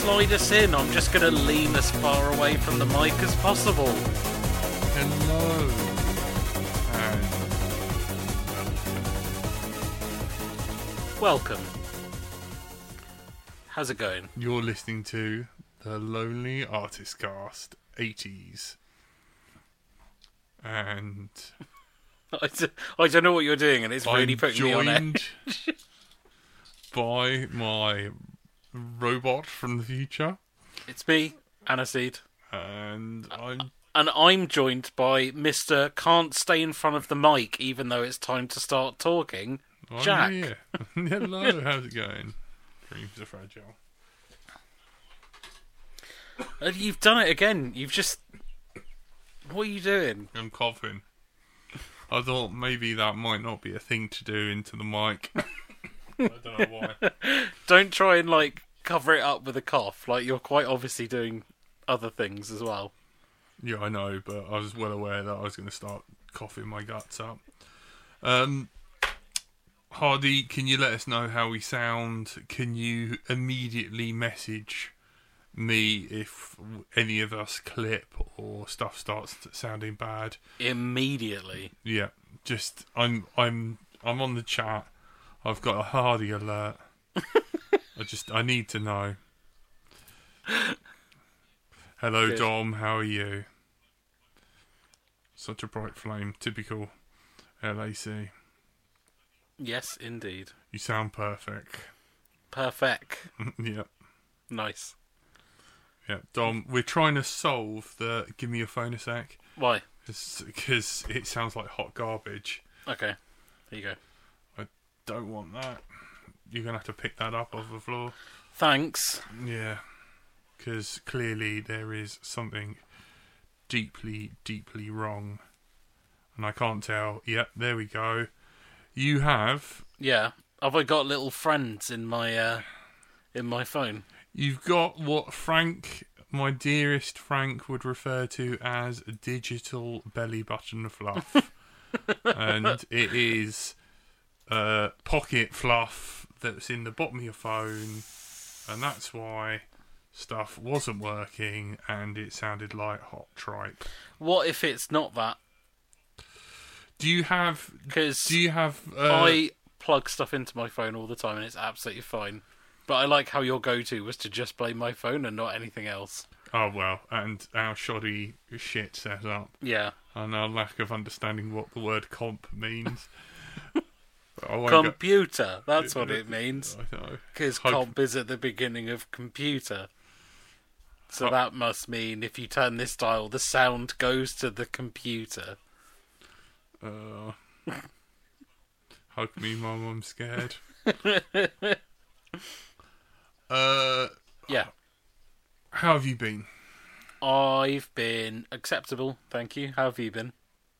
slide us in. I'm just going to lean as far away from the mic as possible. Hello. And welcome. How's it going? You're listening to the Lonely Artist Cast 80s. And I don't know what you're doing, and it's really putting me on edge. By my robot from the future. It's me, Aniseed. And I'm joined by Mr. Can't stay in front of the mic even though it's time to start talking, Jack. Here. Hello, how's it going? Dreams are fragile. You've done it again. You've just... What are you doing? I'm coughing. I thought maybe that might not be a thing to do into the mic. I don't know why. Don't try and, cover it up with a cough. You're quite obviously doing other things as well. Yeah, I know, but I was well aware that I was going to start coughing my guts up. Hardy, can you let us know how we sound? Can you immediately message me if any of us clip or stuff starts sounding bad? Immediately? Yeah, just I'm on the chat. I've got a Hardy alert. I need to know. Hello, Good. Dom. How are you? Such a bright flame. Typical LAC. Yes, indeed. You sound perfect. Perfect. Yeah. Nice. Yeah, Dom, we're trying to solve the... Give me your phone a sec. Why? Because it sounds like hot garbage. Okay. There you go. Don't want that. You're going to have to pick that up off the floor. Thanks. Yeah. Because clearly there is something deeply, deeply wrong. And I can't tell. Yep, there we go. You have... Yeah. Have I got little friends in my phone? You've got what Frank, my dearest Frank, would refer to as digital belly button fluff. And it is pocket fluff that's in the bottom of your phone. And that's why stuff wasn't working and it sounded like hot tripe. What if it's not that? Do you have... I plug stuff into my phone all the time and it's absolutely fine. But I like how your go-to was to just blame my phone and not anything else. Oh, well, and our shoddy shit set up. Yeah. And our lack of understanding what the word comp means. Computer, that's what it means. I know. Because comp is at the beginning of computer. So that must mean if you turn this dial, the sound goes to the computer. Hug me, Mum, I'm scared. Yeah. How have you been? I've been acceptable, thank you. How have you been?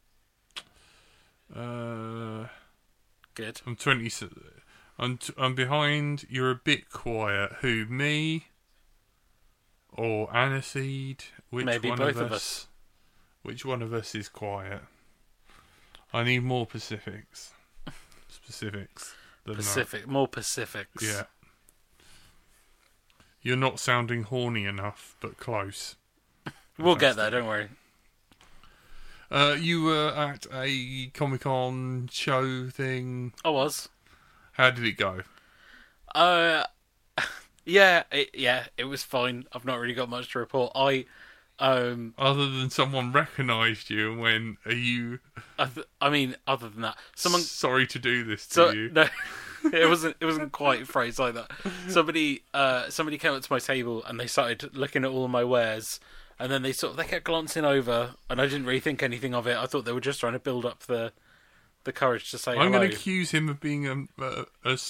Good. I'm 20. I'm behind. You're a bit quiet. Who, me or Aniseed? Maybe both of us. Which one of us is quiet? I need more Specifics. More Pacifics. Yeah. You're not sounding horny enough, but close. We'll get there, don't worry. You were at a Comic-Con show thing. I was. How did it go? It was fine. I've not really got much to report. Other than someone recognised you and went, "Are you?" other than that, Sorry to do this to you. No, it wasn't quite phrased like that. Somebody came up to my table and they started looking at all of my wares, and then they kept glancing over, and I didn't really think anything of it. I thought they were just trying to build up the courage to say hello. I'm going to accuse him of being a